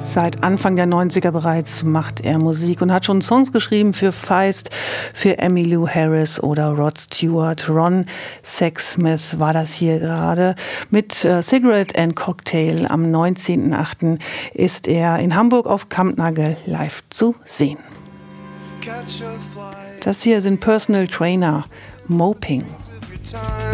Seit Anfang der 90er bereits macht er Musik und hat schon Songs geschrieben für Feist, für Emmylou Harris oder Rod Stewart. Ron Sexsmith war das hier gerade. Mit Cigarette and Cocktail am 19.08. ist er in Hamburg auf Kampnagel live zu sehen. Das hier sind Personal Trainer, Moping.